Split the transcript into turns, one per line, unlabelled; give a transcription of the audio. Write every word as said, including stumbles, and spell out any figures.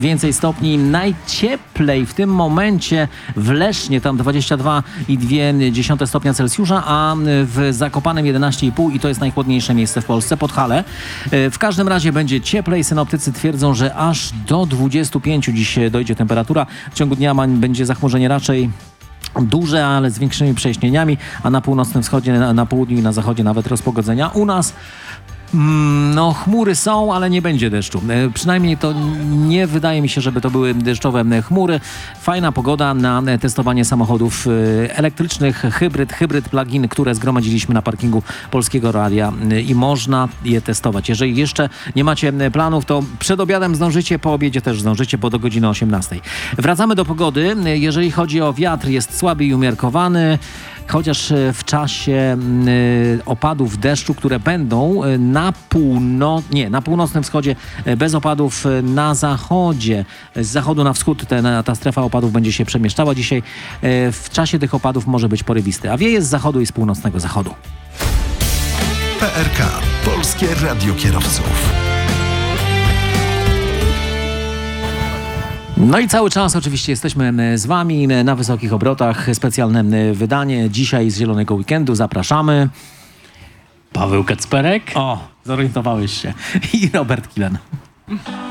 Więcej stopni, najcieplej w tym momencie w Lesznie, tam dwadzieścia dwa i dwie dziesiąte stopnia Celsjusza, a w Zakopanem jedenaście i pół i to jest najchłodniejsze miejsce w Polsce, Podhale. W każdym razie będzie cieplej, synoptycy twierdzą, że aż do dwudziestu pięciu dziś dojdzie temperatura. W ciągu dnia będzie zachmurzenie raczej duże, ale z większymi przejaśnieniami, a na północnym wschodzie, na, na południu i na zachodzie nawet rozpogodzenia. U nas no, chmury są, ale nie będzie deszczu. E, przynajmniej to nie wydaje mi się, żeby to były deszczowe chmury. Fajna pogoda na testowanie samochodów e, elektrycznych, hybryd, hybryd plug-in, które zgromadziliśmy na parkingu Polskiego Radia e, i można je testować. Jeżeli jeszcze nie macie planów, to przed obiadem zdążycie, po obiedzie też zdążycie, bo do godziny osiemnastej. Wracamy do pogody. Jeżeli chodzi o wiatr, jest słaby i umiarkowany. Chociaż w czasie y, opadów deszczu, które będą na północ, nie, na północnym wschodzie bez opadów, na zachodzie, z zachodu na wschód ten, ta strefa opadów będzie się przemieszczała dzisiaj. Y, w czasie tych opadów może być porywisty, a wieje z zachodu i z północnego zachodu.
P R K. Polskie Radio Kierowców.
No i cały czas oczywiście jesteśmy z wami na wysokich obrotach. Specjalne wydanie dzisiaj z Zielonego Weekendu. Zapraszamy.
Paweł Kacperek.
O, zorientowałeś się. I Robert Kilen.